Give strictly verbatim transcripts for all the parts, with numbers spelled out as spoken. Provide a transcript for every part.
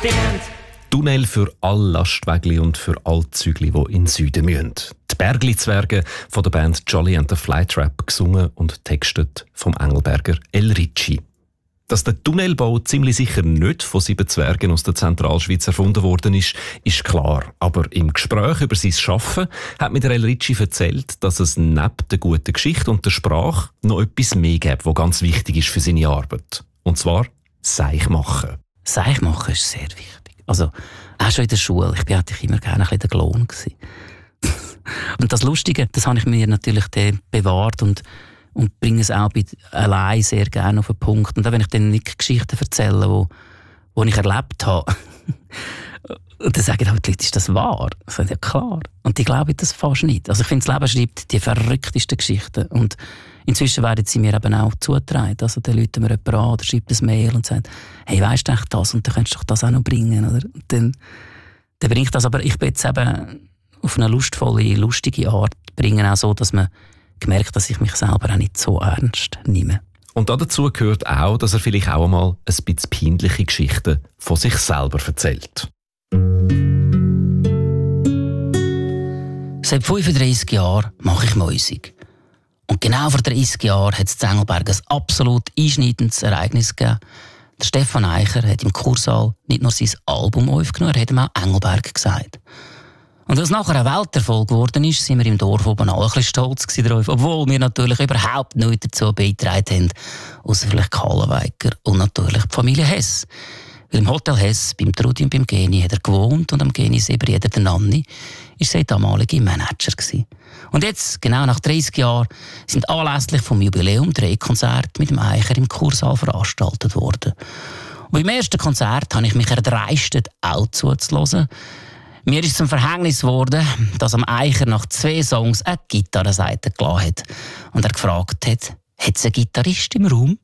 Tunnel für alle Lastwagen und für alle Zügli, die in den Süden müssen. Die Bergli-Zwerge von der Band Jolly and the Flytrap, gesungen und textet vom Engelberger El Ricci. Dass der Tunnelbau ziemlich sicher nicht von sieben Zwergen aus der Zentralschweiz erfunden worden ist, ist klar. Aber im Gespräch über sein Schaffen hat mir der El Ricci erzählt, dass es neben der guten Geschichte und der Sprache noch etwas mehr gibt, was ganz wichtig ist für seine Arbeit. Und zwar Seich machen. Seich machen ist sehr wichtig. Also, auch schon in der Schule. Ich war eigentlich immer gerne ein bisschen der Klon. Und das Lustige, das habe ich mir natürlich bewahrt und, und bringe es auch bei allein sehr gerne auf den Punkt. Und auch wenn ich dann nicht Geschichten erzähle, wo, wo ich erlebt habe, und dann sagen halt die Leute, ist das wahr? Ich sage, ja klar. Und die glauben das fast nicht. Also ich finde, das Leben schreibt die verrücktesten Geschichten. Und inzwischen werden sie mir eben auch zugetragen. Also dann rufen mir jemand an oder schreibt ein Mail und sagt, hey, weisst du echt das? Und dann könntest du doch das auch noch bringen. Oder? Und dann, dann bringe ich das. Aber ich bin jetzt eben auf eine lustvolle, lustige Art bringen, auch so, dass man gemerkt, dass ich mich selber auch nicht so ernst nehme. Und dazu gehört auch, dass er vielleicht auch einmal ein bisschen peinliche Geschichten von sich selber erzählt. Seit fünfunddreissig Jahren mache ich Musik. Und genau vor dreissig Jahren hat es in Engelberg ein absolut einschneidendes Ereignis gegeben. Der Stefan Eicher hat im Kursaal nicht nur sein Album aufgenommen, er hat ihm auch Engelberg gesagt. Und als nachher ein Welterfolg geworden ist, sind wir im Dorf oben alle ein bisschen stolz darauf, obwohl wir natürlich überhaupt nichts dazu beigetragen haben, ausser vielleicht Kallenweiker und natürlich die Familie Hess. Weil im Hotel Hess, beim Trudi und beim Geni, hat er gewohnt und am Geni Sebrieder, der Nanni, war sein damaliger Manager gewesen. Und jetzt, genau nach dreissig Jahren, sind anlässlich vom Jubiläum drei Konzerte mit dem Eicher im Kursaal veranstaltet worden. Und beim ersten Konzert habe ich mich erdreistet, auch zuzuhören. Mir ist zum Verhängnis geworden, dass am Eicher nach zwei Songs eine Gitarrenseite gelassen hat. Und er gefragt hat, hat es einen Gitarrist im Raum?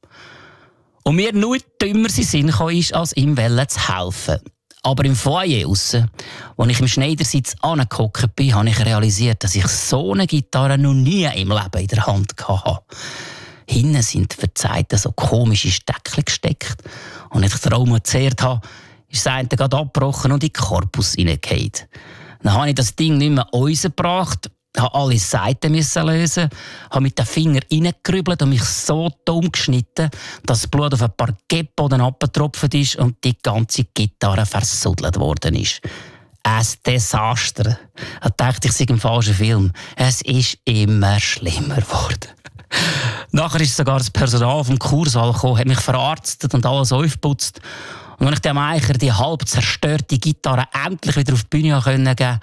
Und mir nur dümmer sein Sinn kam, ist, als ihm zu helfen. Aber im Foyer aussen, als ich im Schneidersitz angehockt bin, habe ich realisiert, dass ich so eine Gitarre noch nie im Leben in der Hand hatte. Hinten sind für die Seiten so komische Steckchen gesteckt. Und als ich den Raum gezehrt habe, ist das eine gerade abgebrochen und in den Korpus hineingefallen. Dann habe ich das Ding nicht mehr rausgebracht, habe alle Seiten lösen, habe mit den Fingern reingerübelt und mich so dumm geschnitten, dass das Blut auf ein paar Parkettboden abgetropft ist und die ganze Gitarre versuddelt worden ist. Ein Desaster. Da dachte ich, es sei im falschen Film. Es ist immer schlimmer geworden. Nachher ist sogar das Personal vom Kursaal gekommen, hat mich verarztet und alles aufgeputzt. Und als ich dem Eicher die halb zerstörte Gitarre endlich wieder auf die Bühne geben konnte,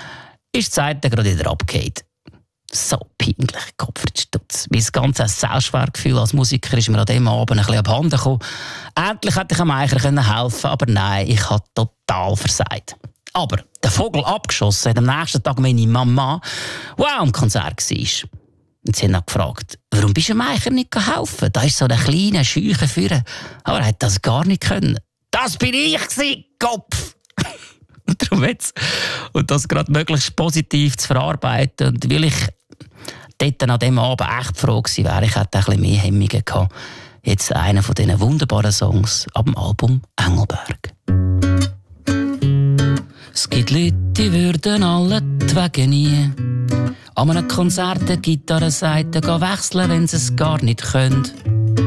ist die Seite gerade wieder abgefallen. So peinlich, Kopfstutz. Mein ganzes Selbstwertgefühl als Musiker ist mir an diesem Abend ein bisschen abhanden gekommen. Endlich hätte ich dem Eicher helfen können, aber nein, ich habe total versagt. Aber der Vogel abgeschossen hat am nächsten Tag meine Mama, die auch am Konzert war. Und sie hat dann gefragt, warum bist du dem Eicher nicht helfen? Da ist so eine kleine Scheuche führen. Aber er hat das gar nicht können. Das bin ich gewesen, Kopf! Und darum jetzt. Und das gerade möglichst positiv zu verarbeiten. Und weil ich dort an diesem Abend echt froh gewesen wäre, ich hätte ein bisschen mehr Hemmungen gehabt. Jetzt einer von diesen wunderbaren Songs ab dem Album Engelberg. Es gibt Leute, die würden alle die Wege nie an einem Konzert eine Gitarrenseite wechseln, wenn sie es gar nicht können.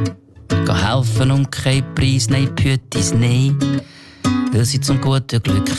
Gehen helfen und kein Preis, nein, Pütis, nein, weil sie zum guten Glück